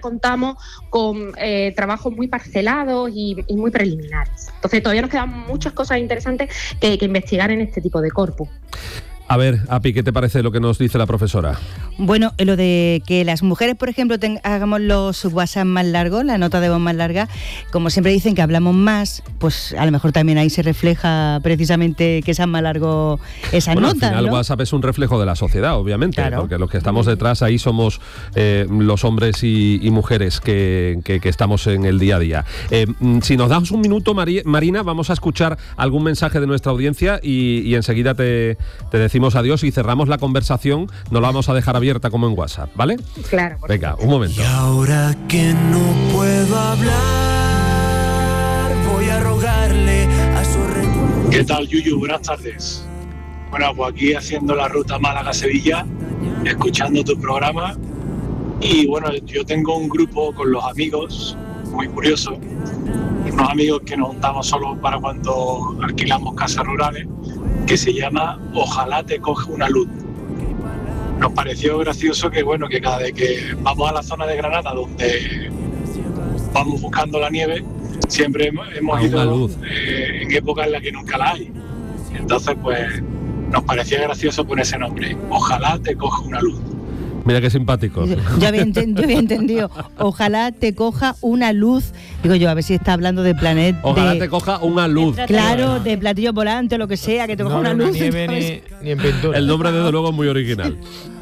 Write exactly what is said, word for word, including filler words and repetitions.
contamos con eh, trabajos muy parcelados y, y muy preliminares. Entonces todavía nos quedan muchas cosas interesantes que, que investigar en este tipo de corpus. A ver, Api, ¿qué te parece lo que nos dice la profesora? Bueno, lo de que las mujeres, por ejemplo, ten, hagamos los WhatsApp más largos, la nota de voz más larga, como siempre dicen que hablamos más, pues a lo mejor también ahí se refleja precisamente que sean más largos esas bueno, notas, al final ¿no? WhatsApp es un reflejo de la sociedad, obviamente, Claro. porque los que estamos detrás ahí somos eh, los hombres y, y mujeres que, que, que estamos en el día a día. Eh, si nos das un minuto, Mari, Marina, vamos a escuchar algún mensaje de nuestra audiencia y, y enseguida te, te decimos adiós y cerramos la conversación, no la vamos a dejar abierta como en WhatsApp, ¿vale? Claro. Venga, un momento. Y ahora que no puedo hablar, voy a rogarle a su recuerdo. ¿Qué tal, Yuyu? Buenas tardes. Bueno, pues aquí haciendo la ruta Málaga-Sevilla, escuchando tu programa. Y bueno, yo tengo un grupo con los amigos, muy curioso, unos amigos que nos juntamos solo para cuando alquilamos casas rurales, que se llama Ojalá te coge una luz. Nos pareció gracioso que bueno que cada vez que vamos a la zona de Granada donde vamos buscando la nieve, siempre hemos, hemos ido eh, en época en la que nunca la hay. Entonces pues nos parecía gracioso poner ese nombre, Ojalá te coge una luz. Mira qué simpático. Yo, yo, había enten, yo había entendido, ojalá te coja una luz. Digo yo, a ver si está hablando de planeta. Ojalá de, te coja una luz. Claro, de platillo volante o lo que sea, que te coja no, una no, luz. Nieve, ni, ni en pintura. El nombre desde luego es muy original.